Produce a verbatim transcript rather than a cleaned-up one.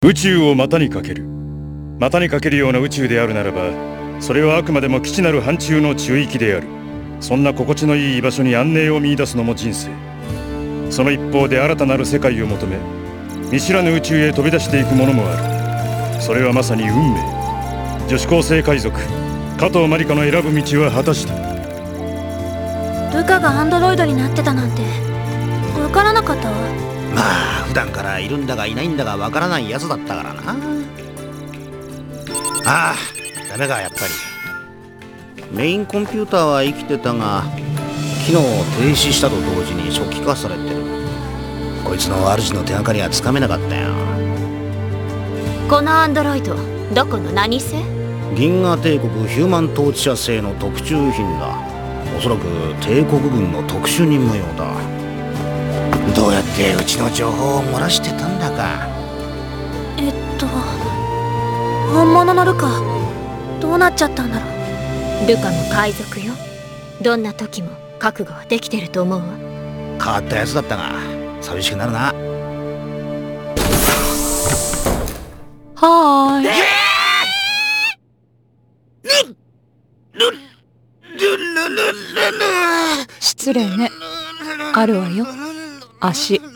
宇宙を股にかける。股にかけるような宇宙であるならば、それはあくまでも基地なる範疇の中域である。そんな心地のいい居場所に安寧を見出すのも人生。その一方で新たなる世界を求め、見知らぬ宇宙へ飛び出していくものもある。それはまさに運命。女子高生海賊加藤まりかの選ぶ道は果たして。 ルカがアンドロイドになってたなんて分からなかったわ。 まあ普段からいるんだがいないんだがわからないやつだったからな。ああダメかやっぱり。メインコンピューターは生きてたが機能を停止したと同時に初期化されてる。こいつの主の手がかりはつかめなかったよ。 このアンドロイドどこの何製？ 銀河帝国ヒューマン統治者製の特注品だ。おそらく帝国軍の特殊任務用だ。どうやってうちの情報を漏らしてたんだか。 えっと本物のルカどうなっちゃったんだろう。ルカも海賊よ。どんな時も覚悟はできてると思うわ。 変わったやつだったが寂しくなるな。 はーい。 失礼ね。あるわよ。足。